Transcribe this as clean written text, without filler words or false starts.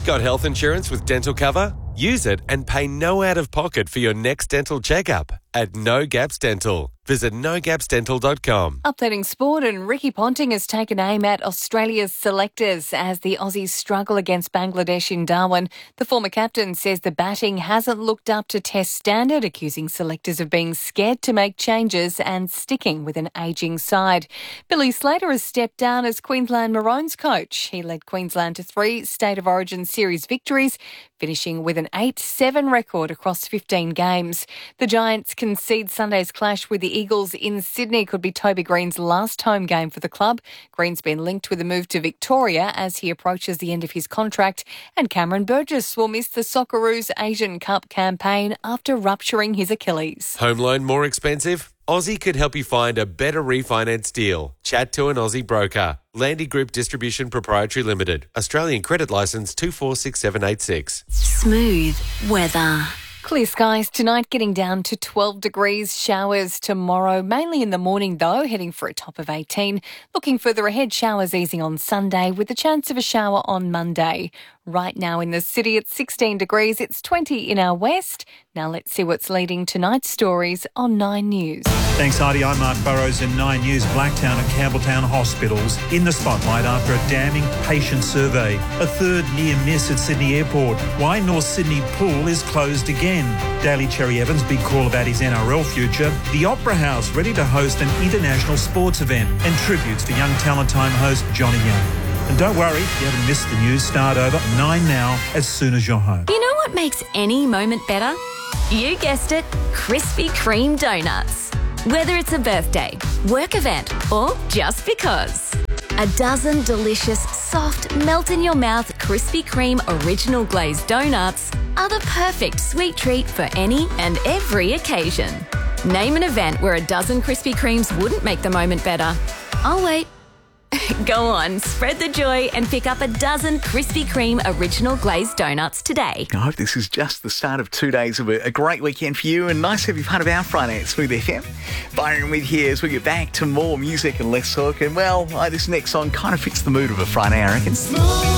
Got health insurance with dental cover? Use it and pay no out-of-pocket for your next dental checkup at No Gaps Dental. Visit nogapsdental.com. Updating sport, and Ricky Ponting has taken aim at Australia's selectors as the Aussies struggle against Bangladesh in Darwin. The former captain says the batting hasn't looked up to Test standard, accusing selectors of being scared to make changes and sticking with an ageing side. Billy Slater has stepped down as Queensland Maroons coach. He led Queensland to 3 State of Origin series victories, finishing with an 8-7 record across 15 games. The Giants concede Sunday's clash with the Eagles in Sydney could be Toby Green's last home game for the club. Green's been linked with a move to Victoria as he approaches the end of his contract, and Cameron Burgess will miss the Socceroos Asian Cup campaign after rupturing his Achilles. Home loan more expensive? Aussie could help you find a better refinance deal. Chat to an Aussie broker. Landy Group Distribution Proprietary Limited. Australian credit licence 246786. Smooth weather. Clear skies tonight, getting down to 12 degrees. Showers tomorrow, mainly in the morning though, heading for a top of 18. Looking further ahead, showers easing on Sunday with the chance of a shower on Monday. Right now in the city, it's 16 degrees. It's 20 in our west. Now let's see what's leading tonight's stories on 9 News. Thanks, Heidi. I'm Mark Burrows in 9 News. Blacktown and Campbelltown hospitals in the spotlight after a damning patient survey. A third near miss at Sydney Airport. Why North Sydney Pool is closed again. Daly Cherry Evans' big call about his NRL future. The Opera House ready to host an international sports event. And tributes for young Talent Time host Johnny Young. And don't worry, if you haven't missed the news, start over 9 now as soon as you're home. You know what makes any moment better? You guessed it, Krispy Kreme donuts. Whether it's a birthday, work event, or just because. A dozen delicious, soft, melt-in-your-mouth Krispy Kreme original glazed donuts are the perfect sweet treat for any and every occasion. Name an event where a dozen Krispy Kremes wouldn't make the moment better. I'll wait. Go on, spread the joy and pick up a dozen Krispy Kreme original glazed donuts today. I hope this is just the start of 2 days of a great weekend for you, and nice to have you part of our Friday at Smooth FM. Byron with here as we get back to more music and less talk. And well, this next song kind of fits the mood of a Friday, I reckon.